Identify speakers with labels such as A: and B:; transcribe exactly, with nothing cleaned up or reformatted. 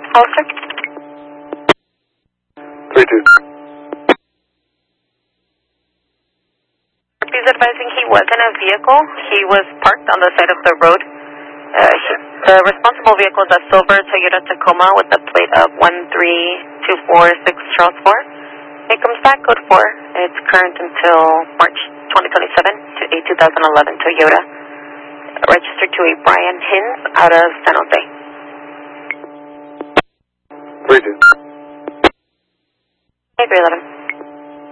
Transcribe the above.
A: Hollister?
B: three two.
A: He's advising he was in a vehicle. He was parked on the side of the road. Uh, he, the responsible vehicle is a silver Toyota Tacoma with a plate of one three two four six Charles four. It comes back code four. It's current until March twenty twenty-seven to a two thousand eleven Toyota. Registered to a Brian Hins out of San Jose.
B: three two.
A: Hey, three eleven.